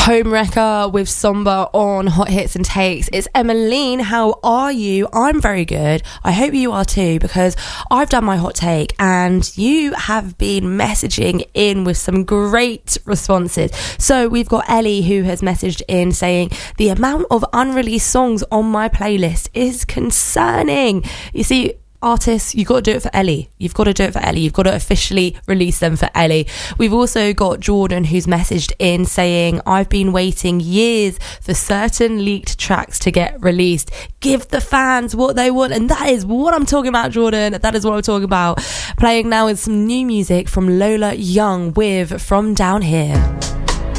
Homewrecker with Somber on Hot Hits and Takes. It's Emmeline. How are you? I'm very good. I hope you are too, because I've done my hot take and you have been messaging in with some great responses. So we've got Ellie, who has messaged in saying the amount of unreleased songs on my playlist is concerning. You see, artists, you've got to do it for Ellie. You've got to do it for Ellie. You've got to officially release them for Ellie. We've also got Jordan, who's messaged in saying, I've been waiting years for certain leaked tracks to get released. Give the fans what they want. And that is what I'm talking about, Jordan. That is what I'm talking about. Playing now is some new music from Lola Young with From Down Here.